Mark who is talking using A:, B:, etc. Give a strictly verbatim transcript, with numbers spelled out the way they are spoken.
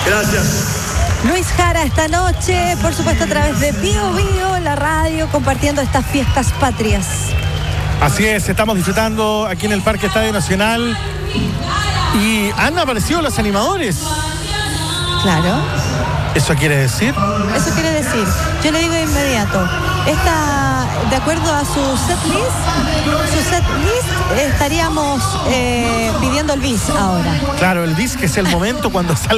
A: Gracias.
B: Luis Jara esta noche, por supuesto a través de Bio Bio, la radio, compartiendo estas fiestas patrias.
C: Así es, estamos disfrutando aquí en el Parque Estadio Nacional y han aparecido los animadores.
B: Claro.
C: ¿Eso quiere decir?
B: Eso quiere decir, yo le digo de inmediato, esta, de acuerdo a su set list, su set list estaríamos eh, pidiendo el bis ahora.
C: Claro, el bis, que es el momento cuando sale